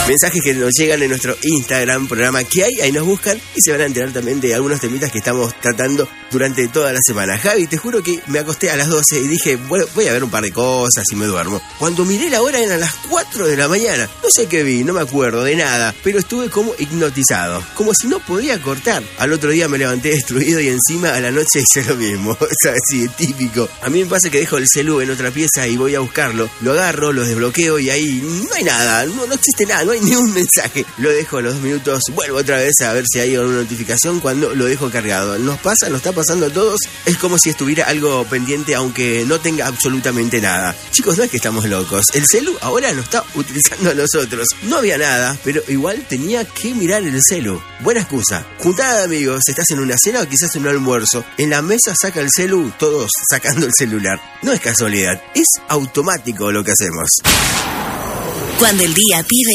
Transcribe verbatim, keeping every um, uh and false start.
Mensajes que nos llegan en nuestro Instagram, programa que hay, ahí nos buscan y se van a enterar también de algunos temitas que estamos tratando durante toda la semana. Javi, te juro que me acosté a las doce y dije, bueno, voy a ver un par de cosas y me duermo. Cuando miré la hora eran las cuatro de la mañana. No sé qué vi, no me acuerdo de nada, pero estuve como hipnotizado, como si no podía cortar. Al otro día me levanté destruido y encima a la noche hice lo mismo. O sea, sí, típico. A mí me pasa que dejo el celu en otra pieza y voy a buscarlo, lo agarro, lo desbloqueo y ahí no hay nada, no, no existe nada, no hay ni un mensaje. Lo dejo a los dos minutos, vuelvo otra vez a ver si hay alguna notificación cuando lo dejo cargado. Nos pasa, nos está pasando a todos. Es como si estuviera algo pendiente aunque no tenga absolutamente nada. Chicos, no es que estamos locos. El celu ahora nos está utilizando a nosotros. No había nada, pero igual tenía que mirar el celu. Buena excusa. Juntada de amigos, estás en una cena o quizás en un almuerzo. En la mesa saca el celu, todos sacando el celular. No es casualidad, es automático lo que hacemos. Cuando el día pide,